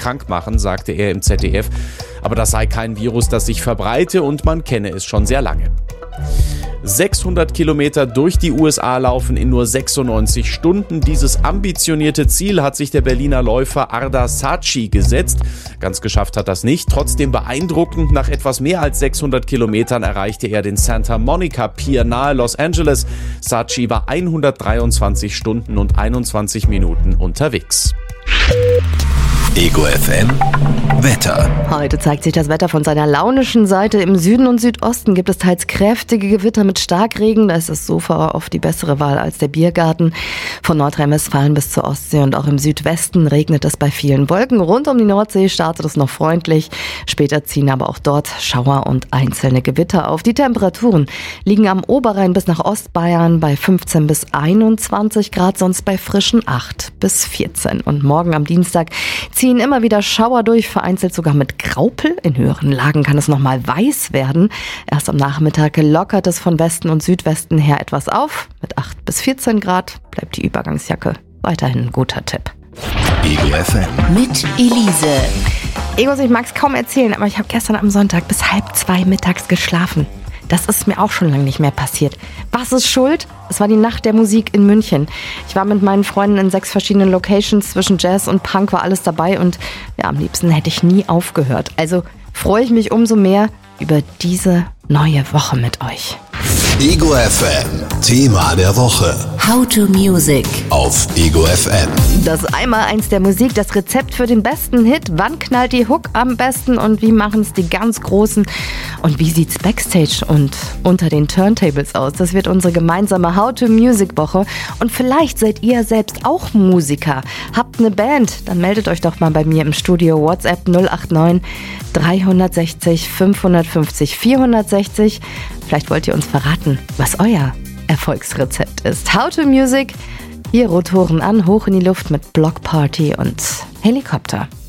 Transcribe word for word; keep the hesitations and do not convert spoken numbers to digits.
krank machen, sagte er im Z D F. Aber das sei kein Virus, das sich verbreite und man kenne es schon sehr lange. sechshundert Kilometer durch die U S A laufen in nur sechsundneunzig Stunden. Dieses ambitionierte Ziel hat sich der Berliner Läufer Ardar Saatchi gesetzt. Ganz geschafft hat das nicht. Trotzdem beeindruckend, nach etwas mehr als sechshundert Kilometern erreichte er den Santa Monica Pier nahe Los Angeles. Saatchi war hundertdreiundzwanzig Stunden und einundzwanzig Minuten unterwegs. Ego F M Wetter. Heute zeigt sich das Wetter von seiner launischen Seite. Im Süden und Südosten gibt es teils kräftige Gewitter mit Starkregen. Da ist das Sofa oft die bessere Wahl als der Biergarten. Von Nordrhein-Westfalen bis zur Ostsee und auch im Südwesten regnet es bei vielen Wolken. Rund um die Nordsee startet es noch freundlich. Später ziehen aber auch dort Schauer und einzelne Gewitter auf. Die Temperaturen liegen am Oberrhein bis nach Ostbayern bei fünfzehn bis einundzwanzig Grad, sonst bei frischen acht bis vierzehn. Und morgen am Dienstag ziehen immer wieder Schauer durch, vereinzelt sogar mit Graupel. In höheren Lagen kann es nochmal weiß werden. Erst am Nachmittag lockert es von Westen und Südwesten her etwas auf. Mit acht bis vierzehn Grad bleibt die Übergangsjacke weiterhin ein guter Tipp. Ego F M Mit Elise. Egos, ich mag es kaum erzählen, aber ich habe gestern am Sonntag bis halb zwei mittags geschlafen. Das ist mir auch schon lange nicht mehr passiert. Was ist schuld? Es war die Nacht der Musik in München. Ich war mit meinen Freunden in sechs verschiedenen Locations, zwischen Jazz und Punk war alles dabei und ja, am liebsten hätte ich nie aufgehört. Also freue ich mich umso mehr über diese neue Woche mit euch. Ego F M Thema der Woche. How to Music Auf Ego F M. Das Einmaleins der Musik, das Rezept für den besten Hit. Wann knallt die Hook am besten und wie machen es die ganz Großen? Und wie sieht's Backstage und unter den Turntables aus? Das wird unsere gemeinsame How to Music Woche. Und vielleicht seid ihr selbst auch Musiker. Habt eine Band? Dann meldet euch doch mal bei mir im Studio. WhatsApp null acht neun drei sechs null fünf fünf null vier sechs null. Vielleicht wollt ihr uns verraten, was euer Erfolgsrezept ist. How to Music, hier Rotoren an, hoch in die Luft mit Block Party und Helikopter.